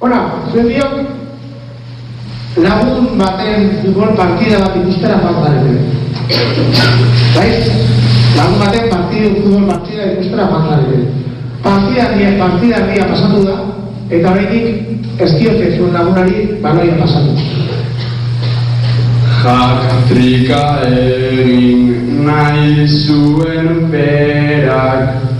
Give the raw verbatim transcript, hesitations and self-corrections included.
Hora, zuen biok, lagun baten futbol partida bat ikustera faltarete. Baiz? Lagun baten partidu futbol partida ikustera faltarete. Partida nia, partida nia pasatu da, eta horretik ez diote zuen lagunari baloia pasatu. Jaktrika egin nahi zuen berak